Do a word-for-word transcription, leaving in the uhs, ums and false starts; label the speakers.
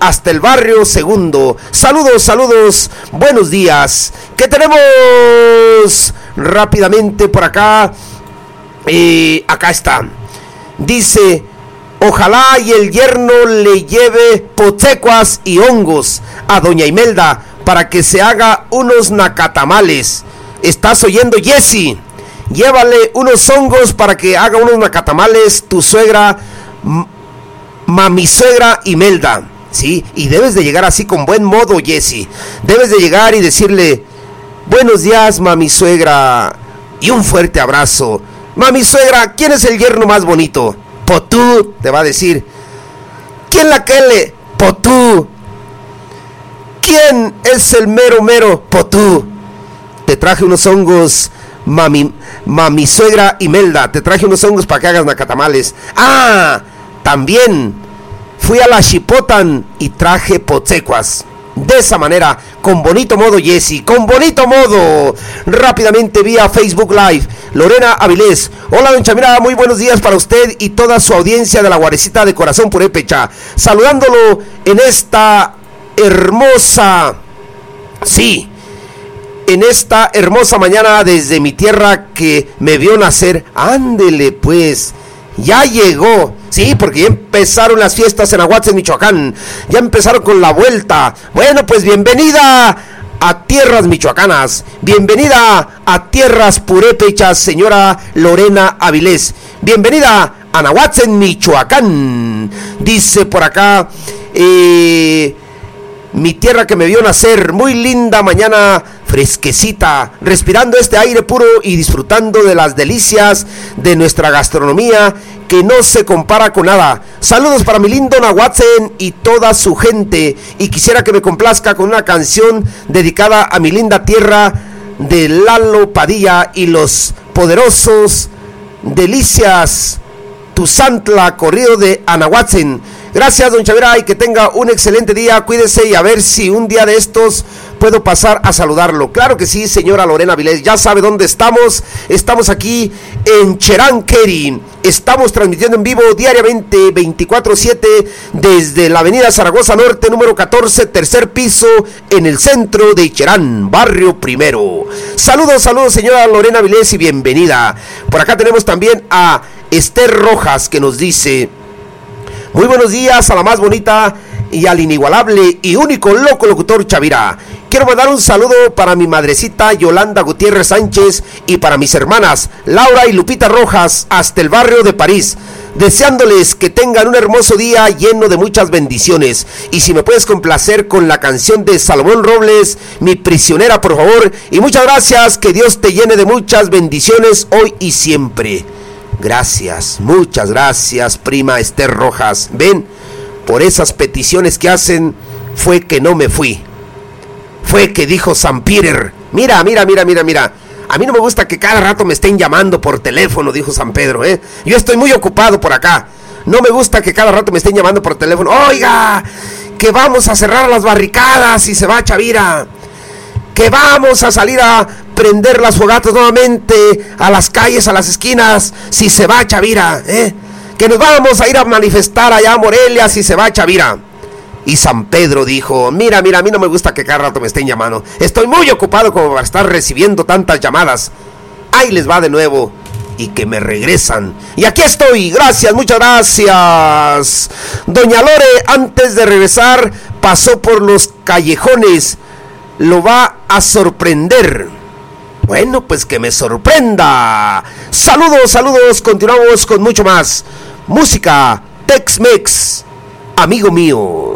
Speaker 1: hasta el barrio Segundo. Saludos, saludos, buenos días. ¿Qué tenemos rápidamente por acá? Eh, acá está. Dice: ojalá y el yerno le lleve potecuas y hongos a doña Imelda para que se haga unos nacatamales. ¿Estás oyendo, Jessy? Llévale unos hongos para que haga unos nacatamales tu suegra, m- mami suegra Imelda. Sí, y debes de llegar así con buen modo, Jessy. Debes de llegar y decirle: buenos días, mami suegra, y un fuerte abrazo. Mami suegra, ¿quién es el yerno más bonito? Potú, te va a decir. ¿Quién la quele? Potú. ¿Quién es el mero mero? Potú. Te traje unos hongos, mami, mami suegra Imelda. Te traje unos hongos para que hagas nacatamales. Ah, también fui a la Chipotan y traje potsecuas. De esa manera, con bonito modo, Jessy, con bonito modo. Rápidamente vía Facebook Live, Lorena Avilés. Hola, don Chamira, muy buenos días para usted y toda su audiencia de la Guarecita de Corazón Purépecha. Saludándolo en esta hermosa, sí, en esta hermosa mañana desde mi tierra que me vio nacer. Ándele pues, ya llegó. Sí, porque ya empezaron las fiestas en Aguatzen, Michoacán. Ya empezaron con la vuelta. Bueno, pues bienvenida a tierras michoacanas. Bienvenida a tierras purépechas, señora Lorena Avilés. Bienvenida a Nahuatzen, Michoacán. Dice por acá, eh, mi tierra que me vio nacer. Muy linda mañana fresquecita, respirando este aire puro y disfrutando de las delicias de nuestra gastronomía que no se compara con nada. Saludos para mi lindo Nahuatzen y toda su gente, y quisiera que me complazca con una canción dedicada a mi linda tierra de Lalo Padilla y los poderosos Delicias Tuzantla, corrido de Anahuatzen. Gracias, don Chavira, y que tenga un excelente día. Cuídese y a ver si un día de estos puedo pasar a saludarlo. Claro que sí, señora Lorena Avilés. Ya sabe dónde estamos. Estamos aquí en Cheranqueri. Estamos transmitiendo en vivo diariamente veinticuatro siete desde la avenida Zaragoza Norte, número catorce, tercer piso, en el centro de Cherán, barrio Primero. Saludos, saludos, señora Lorena Avilés, y bienvenida. Por acá tenemos también a Esther Rojas, que nos dice: muy buenos días a la más bonita y al inigualable y único loco locutor Chavira. Quiero mandar un saludo para mi madrecita Yolanda Gutiérrez Sánchez y para mis hermanas Laura y Lupita Rojas hasta el barrio de París, deseándoles que tengan un hermoso día lleno de muchas bendiciones. Y si me puedes complacer con la canción de Salomón Robles, Mi Prisionera, por favor. Y muchas gracias, que Dios te llene de muchas bendiciones hoy y siempre. Gracias, muchas gracias, prima Esther Rojas. Ven, por esas peticiones que hacen fue que no me fui. Fue que dijo San Peter: mira, mira, mira, mira, mira. A mí no me gusta que cada rato me estén llamando por teléfono, dijo San Pedro, ¿eh? Yo estoy muy ocupado por acá. No me gusta que cada rato me estén llamando por teléfono. Oiga, que vamos a cerrar las barricadas y se va Chavira. Que vamos a salir a prender las fogatas nuevamente a las calles, a las esquinas, si se va Chavira, ¿eh? Que nos vamos a ir a manifestar allá a Morelia si se va Chavira. Y San Pedro dijo: mira, mira, a mí no me gusta que cada rato me estén llamando. Estoy muy ocupado como para estar recibiendo tantas llamadas. Ahí les va de nuevo. Y que me regresan. Y aquí estoy, gracias, muchas gracias. Doña Lore, antes de regresar, pasó por los callejones. Lo va a sorprender. Bueno, pues que me sorprenda. Saludos, saludos, continuamos con mucho más música Tex-Mex, amigo mío.